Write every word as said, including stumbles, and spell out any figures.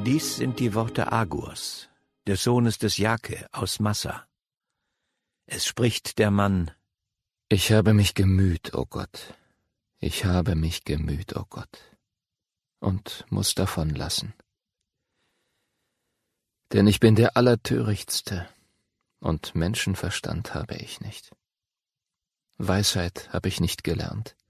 Dies sind die Worte Agurs, des Sohnes des Jake aus Massa. Es spricht der Mann: Ich habe mich gemüht, o Gott, ich habe mich gemüht, o Gott, und muß davon lassen. Denn ich bin der Allertörichtste, und Menschenverstand habe ich nicht. Weisheit habe ich nicht gelernt.